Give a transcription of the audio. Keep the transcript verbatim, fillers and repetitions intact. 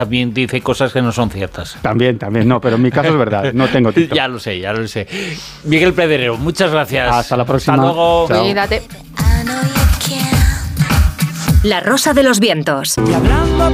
también dice cosas que no son ciertas. También, también, no, pero en mi caso es verdad, no tengo TikTok. Ya lo sé, ya lo sé. Miguel Pedrero, muchas gracias. Hasta la próxima. Hasta luego. Chao. Cuídate. La Rosa de los Vientos.